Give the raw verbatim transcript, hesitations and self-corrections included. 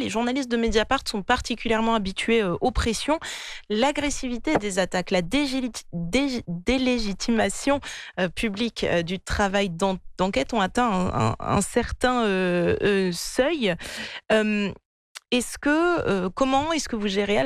les journalistes de Mediapart sont particulièrement habitués euh, aux pressions. L'agressivité des attaques, la dégélit- dé- délégitimation euh, publique euh, du travail d'en- d'enquête ont atteint un, un- un certain euh, euh, seuil. Euh, est-ce que, euh, comment est-ce que vous gérez